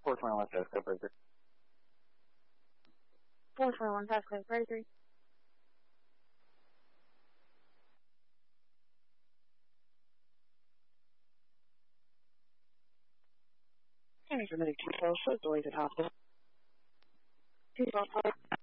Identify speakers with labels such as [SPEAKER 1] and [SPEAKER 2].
[SPEAKER 1] 421 Pasco, Breaker.
[SPEAKER 2] 421 Pasco, 33.
[SPEAKER 3] Paramedic 212, shows the ways at hospital.
[SPEAKER 2] 212.